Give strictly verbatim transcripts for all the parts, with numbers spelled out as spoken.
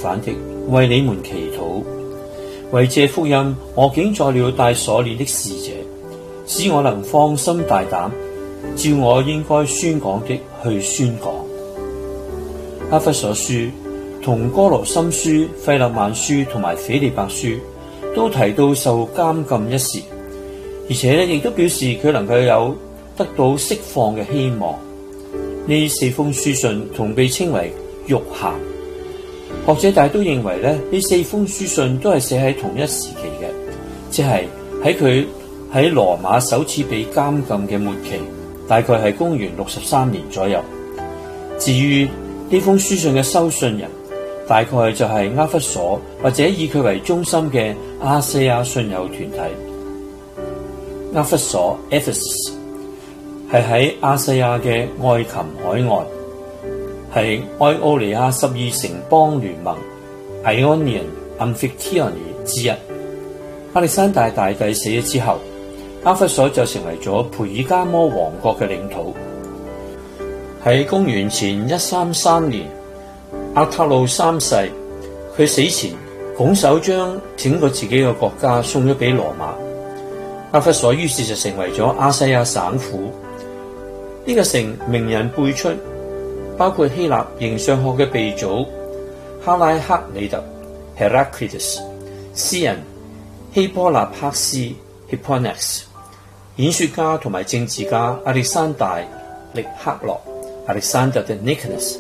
反的，為你們祈禱。為這福音，我竟作了帶鎖鏈的使者，使我能放心大膽，照我應該宣講的去宣講。厄弗所書同哥羅森書、費勒曼書同埋斐理伯書都提到受監禁一事，而且咧亦都表示佢能夠有得到釋放嘅希望。呢四封書信同被稱為獄函，學者大都認為咧呢四封書信都係寫喺同一時期嘅，即係喺佢喺羅馬首次被監禁嘅末期，大概係公元六十三年左右。至於呢封書信嘅收信人，大概就係厄弗所或者以佢為中心嘅亞細亞信友團體。厄弗所 Ephesus 係喺亞細亞嘅愛琴海岸，係愛奧尼亞十二城邦聯盟 Ionian Amphictyony 之一。亞歷山大大帝死咗之後，厄弗所就成為咗培爾加摩王國嘅領土。喺公元前一三三年，阿塔路三世佢死前拱手將整個自己嘅國家送咗俾羅馬，厄弗所於是就成為咗亞細亞省府。呢、這個城名人輩出，包括希臘形上學嘅鼻祖哈拉克里特 Heraclitus、詩人希波納克斯 Hipponax、演說家同埋政治家亞歷山大力克洛 Alexander the Nicanor。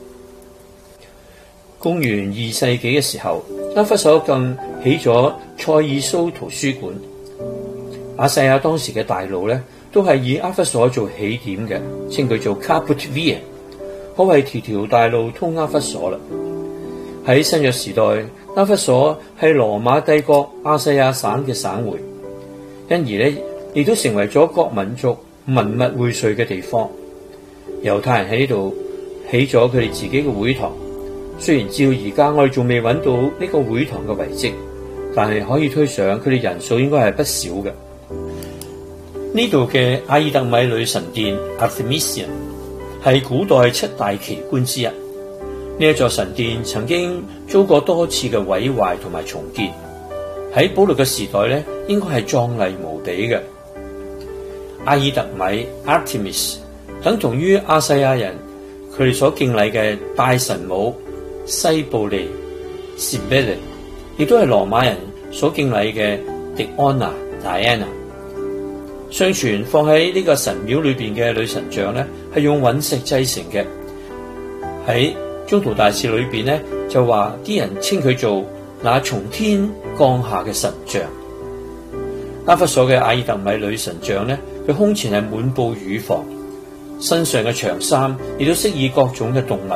公元二世紀嘅時候，厄弗所更起咗塞爾蘇圖書館。亞細亞當時嘅大路咧，都係以厄弗所做起點嘅，稱佢做 Caput Via， 可謂條條大路通厄弗所啦。喺新約時代，厄弗所係羅馬帝國亞細亞省嘅省會，因而咧亦都成為咗各民族文物薈萃嘅地方。猶太人喺呢度起咗佢哋自己嘅會堂。雖然至到而家我哋仲未揾到呢個會堂嘅遺跡，但係可以推想佢哋人數應該係不少嘅。呢度嘅阿爾特米女神殿 Artemisium 係古代七大奇觀之一。呢一座神殿曾經遭過多次嘅毀壞同埋重建，喺保羅嘅時代咧，應該係壯麗無比嘅。阿爾特米 Artemis 等同於亞細亞人佢哋所敬禮嘅大神母西布利 Cybele， 亦都係羅馬人所敬禮嘅狄安娜 Diana。相傳放喺呢個神廟裏邊嘅女神像咧，係用隕石製成嘅。喺宗徒大事裏邊咧，就話啲人稱佢做那從天降下嘅神像。厄弗所嘅阿爾特米女神像咧，佢胸前係滿布乳房，身上嘅長衫亦都飾以各種嘅動物。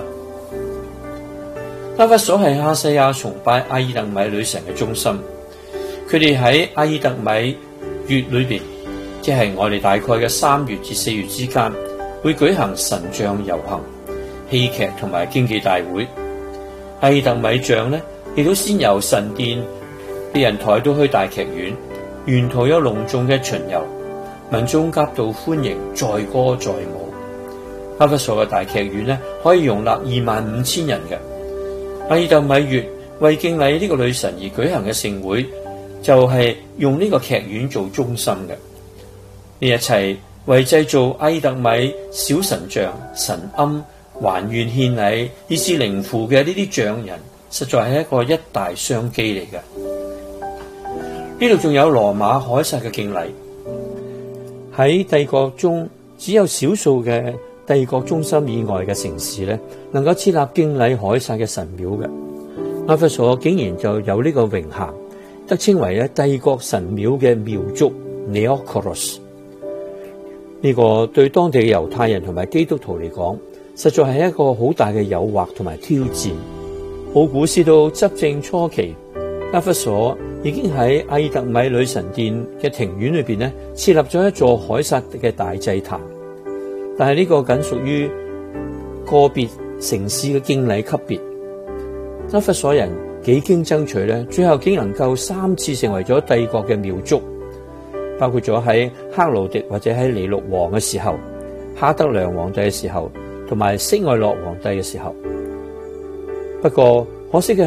厄弗所係亞細亞崇拜阿爾特米女神嘅中心。佢哋喺阿爾特米月裏邊，即係我哋大概嘅三月至四月之間，會舉行神像遊行、戲劇同埋競技大會。阿爾特米像呢，亦都先由神殿被人抬到去大劇院，沿途有隆重嘅巡遊，民眾夾道歡迎，載歌載舞。厄弗所嘅大劇院呢，可以容納二萬五千人嘅。阿爾特米月為敬禮呢個女神而舉行嘅盛會，就係、是、用呢個劇院做中心嘅。呢一切為製造阿爾特米小神像、神龕、還願獻禮以至靈符嘅呢啲匠人，實在係一個一大商機嚟嘅。呢度仲有羅馬凱撒嘅敬禮。喺帝國中，只有少數嘅帝國中心以外嘅城市咧，能夠設立敬禮凱撒嘅神廟嘅。厄弗所竟然就有呢個榮幸，得稱為咧帝國神廟嘅廟祝 Neokoros。呢個對當地嘅猶太人同埋基督徒嚟講，實在係一個好大嘅誘惑同埋挑戰。奧古斯都執政初期，厄弗所已經喺阿爾特米女神殿嘅庭院裏邊咧設立咗一座凱撒嘅大祭壇，但係呢個僅屬於個別城市嘅敬禮級別。厄弗所人幾經爭取咧，最後竟能夠三次成為咗帝國嘅廟祝。包括咗喺克勞狄或者喺尼祿王嘅時候、哈德良皇帝嘅時候，同埋色愛洛皇帝嘅時候。不過可惜嘅